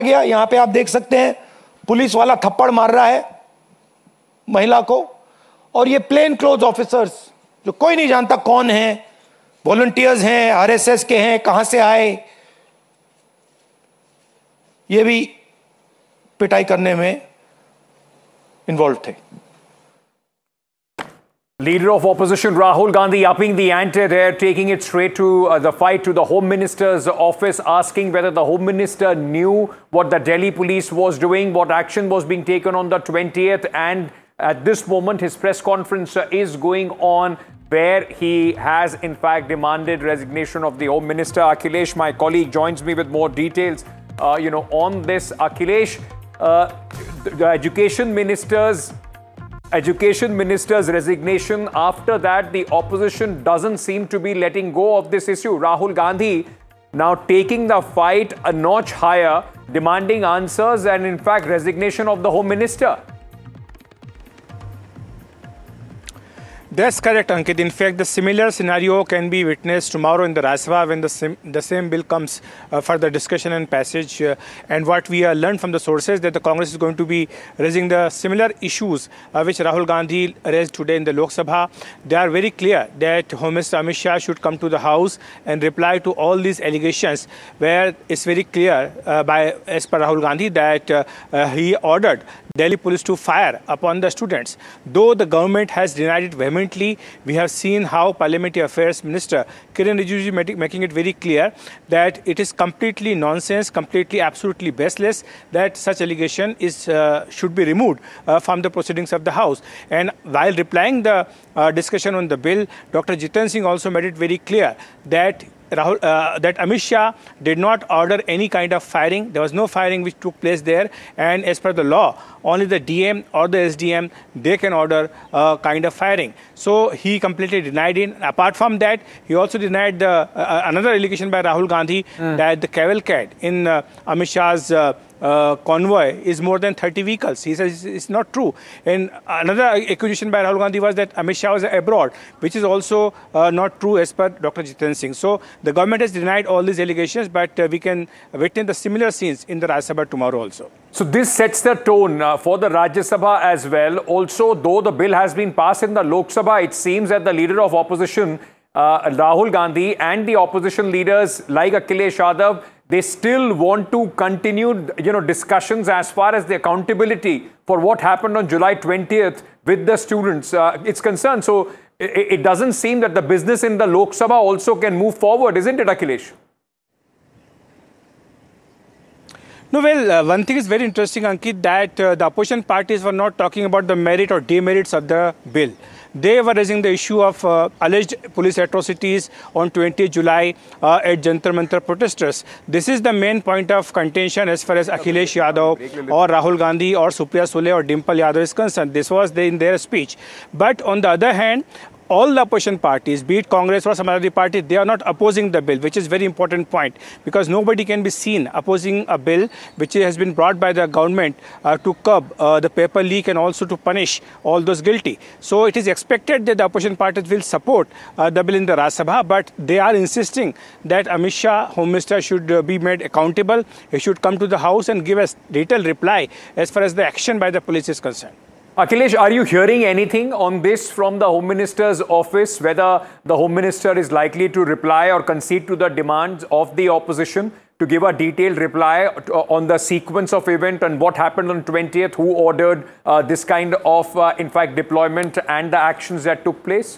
गया। यहां पे आप देख सकते हैं पुलिस वाला थप्पड़ मार रहा है महिला को, और ये प्लेन क्लोथ ऑफिसर्स जो कोई नहीं जानता कौन है, वॉलंटियर्स हैं, आरएसएस के हैं, कहां से आए, ये भी पिटाई करने में इन्वॉल्व थे। Leader of opposition Rahul Gandhi upping the ante there, taking it straight to the fight to the Home Minister's office, asking whether the Home Minister knew what the Delhi police was doing, what action was being taken on the 20th. And at this moment, his press conference is going on, where he has in fact demanded resignation of the Home Minister. Akhilesh, my colleague, joins me with more details on this. Akhilesh, the Education Minister's resignation. After that, the opposition doesn't seem to be letting go of this issue. Rahul Gandhi now taking the fight a notch higher, demanding answers and in fact resignation of the Home Minister. That's correct, Ankit. In fact, the similar scenario can be witnessed tomorrow in the Rajya Sabha when the same bill comes for the discussion and passage. And what we learned from the sources that the Congress is going to be raising the similar issues which Rahul Gandhi raised today in the Lok Sabha. They are very clear that Home Minister Amit Shah should come to the House and reply to all these allegations, where it's very clear as per Rahul Gandhi that he ordered Delhi police to fire upon the students. Though the government has denied it vehemently, we have seen how Parliamentary Affairs Minister Kiren Rijiju making it very clear that it is completely nonsense, completely absolutely baseless, that such allegation should be removed from the proceedings of the House. And while replying the discussion on the bill, Dr. Jiten Singh also made it very clear that that Amit Shah did not order any kind of firing. There was no firing which took place there, and as per the law, only the DM or the SDM, they can order kind of firing. So he completely denied it. Apart from that, he also denied another allegation by Rahul Gandhi that the cavalcade in Amit Shah's convoy is more than 30 vehicles. He says it's not true. And another accusation by Rahul Gandhi was that Amit Shah was abroad, which is also not true as per Dr. Jiten Singh. So the government has denied all these allegations, but we can witness the similar scenes in the Rajya Sabha tomorrow also. So this sets the tone for the Rajya Sabha as well. Also, though the bill has been passed in the Lok Sabha, it seems that the leader of opposition, Rahul Gandhi, and the opposition leaders like Akhilesh Yadav, they still want to continue, discussions as far as the accountability for what happened on July 20th with the students it's concerned. So it doesn't seem that the business in the Lok Sabha also can move forward, isn't it, Akhilesh? No, well, one thing is very interesting, Ankit, that the opposition parties were not talking about the merit or demerits of the bill. They were raising the issue of alleged police atrocities on 20th July at Jantar Mantar protesters. This is the main point of contention as far as Akhilesh Yadav or Rahul Gandhi or Supriya Sule or Dimple Yadav is concerned. This was in their speech. But on the other hand, all the opposition parties, be it Congress or some other party, they are not opposing the bill, which is very important point, because nobody can be seen opposing a bill which has been brought by the government to curb the paper leak and also to punish all those guilty. So it is expected that the opposition parties will support the bill in the Rajya Sabha, but they are insisting that Amit Shah, Home Minister, should be made accountable. He should come to the House and give a detailed reply as far as the action by the police is concerned. Akhilesh, are you hearing anything on this from the Home Minister's office, whether the Home Minister is likely to reply or concede to the demands of the opposition to give a detailed reply on the sequence of event and what happened on 20th, who ordered this kind of, in fact, deployment and the actions that took place?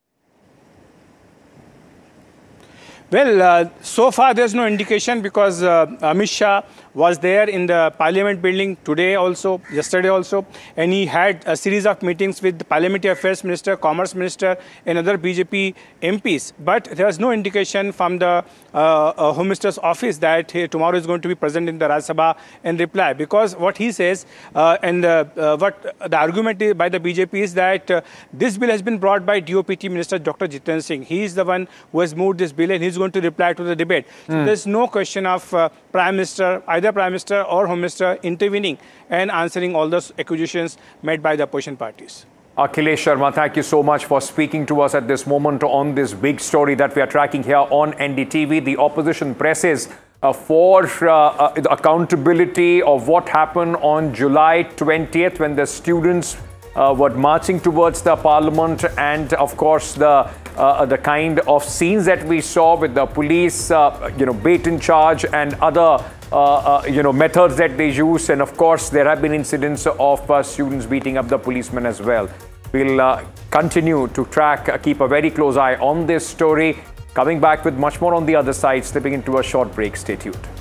Well, so far there's no indication, because Amit Shah was there in the Parliament building today also, yesterday also, and he had a series of meetings with the Parliamentary Affairs Minister, Commerce Minister, and other BJP MPs. But there was no indication from the Home Minister's office that tomorrow is going to be present in the Rajya Sabha and reply, because what he says and what the argument by the BJP is that this bill has been brought by DOPT Minister Dr. Jiten Singh. He is the one who has moved this bill, and he's going to reply to the debate. So there's no question of Prime Minister, either Prime Minister or Home Minister, intervening and answering all those accusations made by the opposition parties. Akhilesh Sharma, thank you so much for speaking to us at this moment on this big story that we are tracking here on NDTV. The opposition presses for the accountability of what happened on July 20th when the students were marching towards the parliament, and of course the kind of scenes that we saw with the police, bait in charge and other methods that they use. And of course there have been incidents of students beating up the policemen as well. We'll continue to track, keep a very close eye on this story. Coming back with much more on the other side, slipping into a short break. Stay tuned.